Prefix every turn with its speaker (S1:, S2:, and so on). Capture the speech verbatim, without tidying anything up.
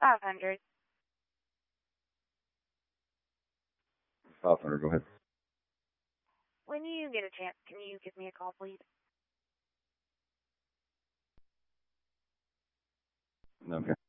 S1: five hundred.
S2: five hundred, go ahead.
S1: When you get a chance, can you give me a call, please?
S2: Okay.